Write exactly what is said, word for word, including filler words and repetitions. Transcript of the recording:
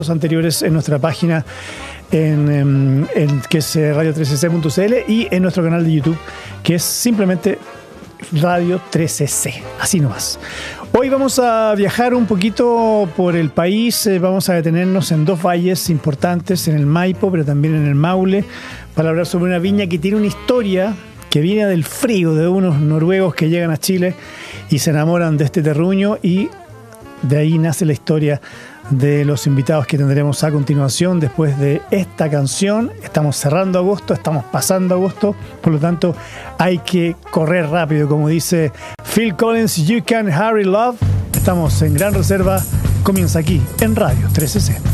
anteriores en nuestra página en, en, en que es radio trece ce punto c l y en nuestro canal de YouTube, que es simplemente Radio trece ce, así nomás. Hoy vamos a viajar un poquito por el país, eh, vamos a detenernos en dos valles importantes, en el Maipo, pero también en el Maule, para hablar sobre una viña que tiene una historia que viene del frío, de unos noruegos que llegan a Chile y se enamoran de este terruño, y de ahí nace la historia de los invitados que tendremos a continuación después de esta canción. Estamos cerrando agosto, estamos pasando agosto, por lo tanto hay que correr rápido, como dice Phil Collins, You Can Hurry Love. Estamos en Gran Reserva, comienza aquí en Radio trece ce.